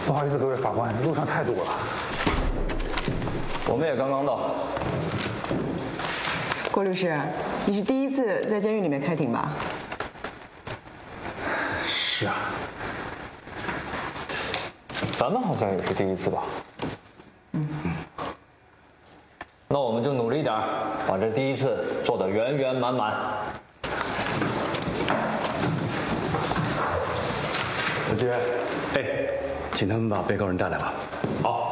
不好意思，各位法官，路上太堵了。 我们也刚刚到。 郭律师，你是第一次在监狱里面开庭吧？ 是啊。 咱们好像也是第一次吧？那我们就努力点，把这第一次做得圆圆满满。 小杰，哎，请他们把被告人带来吧。 好。